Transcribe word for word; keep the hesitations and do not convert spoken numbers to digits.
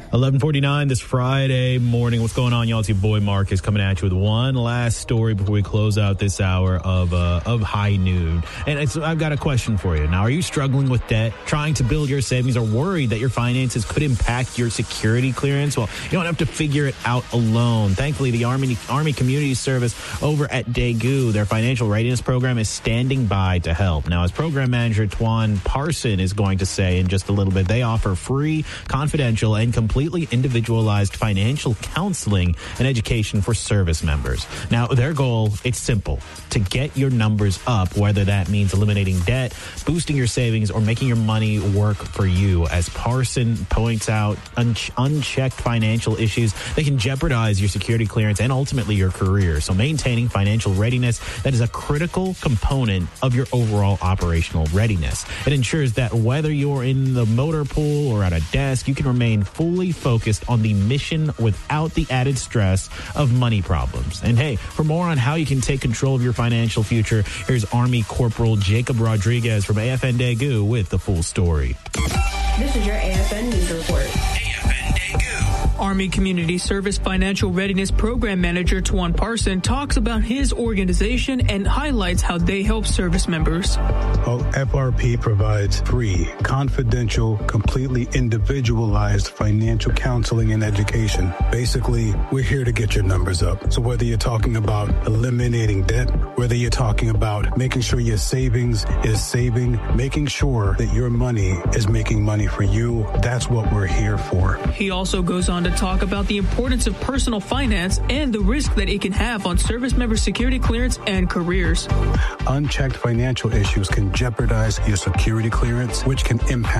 eleven forty-nine this Friday morning. What's going on, y'all? It's your boy Marcus coming at you with one last story before we close out this hour of uh, of high noon. And it's, I've got a question for you. Now, are you struggling with debt, trying to build your savings, or worried that your finances could impact your security clearance? Well, you don't have to figure it out alone. Thankfully, the Army Army Community Service over at Daegu, their financial readiness program, is standing by to help. Now, as program manager Tuan Parson is going to say in just a little bit, they offer free, confidential, and completely individualized financial counseling and education for service members. Now, their goal, it's simple: to get your numbers up, whether that means eliminating debt, boosting your savings, or making your money work for you. As Parson points out, un- unchecked financial issues, they can jeopardize your security clearance and ultimately your career. So maintaining financial readiness, that is a critical component of your overall operational readiness. It ensures that whether you're in the motor pool or at a desk, you can remain fully focused on the mission without the added stress of money problems. And hey, for more on how you can take control of your financial future, here's Army Corporal Jacob Rodriguez from A F N Daegu with the full story. This is your A F N News Report. Army Community Service Financial Readiness Program Manager Tuan Parson talks about his organization and highlights how they help service members. Well, F R P provides free, confidential, completely individualized financial counseling and education. Basically, we're here to get your numbers up. So whether you're talking about eliminating debt, whether you're talking about making sure your savings is saving, making sure that your money is making money for you, that's what we're here for. He also goes on to talk about the importance of personal finance and the risk that it can have on service member security clearance and careers. Unchecked financial issues can jeopardize your security clearance, which can impact